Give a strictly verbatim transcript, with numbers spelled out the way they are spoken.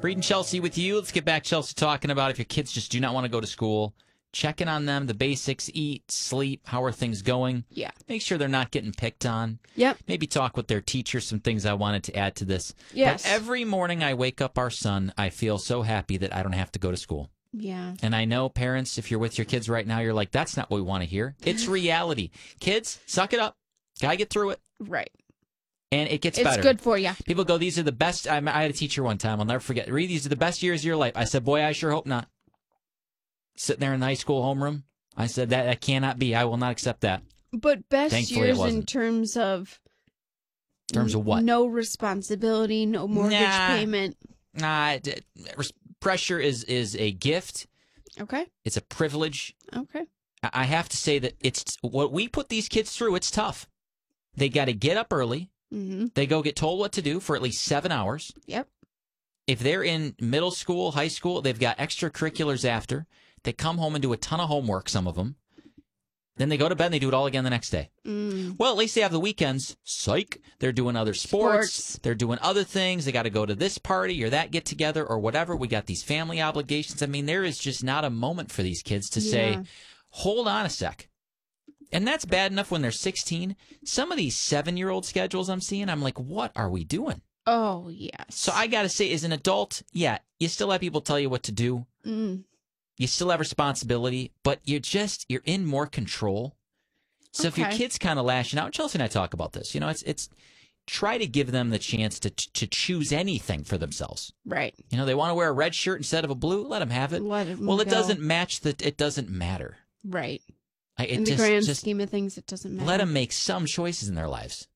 Reed and Chelsea with you. Let's get back, Chelsea, talking about if your kids just do not want to go to school. Checking on them, the basics, eat, sleep, how are things going? Yeah. Make sure they're not getting picked on. Yep. Maybe talk with their teacher, some things I wanted to add to this. Yes. But every morning I wake up our son, I feel so happy that I don't have to go to school. Yeah. And I know, parents, if you're with your kids right now, you're like, that's not what we want to hear. It's reality. Kids, suck it up. Gotta get through it. Right. And it gets it's better. It's good for you. People go, these are the best. I, I had a teacher one time. I'll never forget. Reed, these are the best years of your life. I said, boy, I sure hope not. Sitting there in the high school homeroom. I said, that, that cannot be. I will not accept that. But best Thankfully, years in terms of... In terms of what? No responsibility, no mortgage nah, payment. Nah, pressure is, is a gift. Okay. It's a privilege. Okay. I have to say that it's what we put these kids through, it's tough. They got to get up early. Mm-hmm. They go get told what to do for at least seven hours. Yep. If they're in middle school, high school, they've got extracurriculars after. They come home and do a ton of homework, some of them. Then they go to bed and they do it all again the next day. Mm. Well, at least they have the weekends. Psych. They're doing other sports. Sports. They're doing other things. They got to go to this party or that get together or whatever. We got these family obligations. I mean, there is just not a moment for these kids to Yeah. say, hold on a sec. And that's bad enough when they're sixteen. Some of these seven-year-old schedules I'm seeing, I'm like, what are we doing? Oh, yes. So I got to say, as an adult, yeah, you still have people tell you what to do. Mm. You still have responsibility, but you're just, you're in more control. So if your Okay. kid's kind of lashing out, Chelsea and I talk about this, you know, it's, it's, try to give them the chance to to choose anything for themselves. Right. You know, they want to wear a red shirt instead of a blue, let them have it. Let 'em well, it go. doesn't match that, it doesn't matter. Right. I, it In the just, grand just scheme of things, it doesn't matter. let them make some choices in their lives.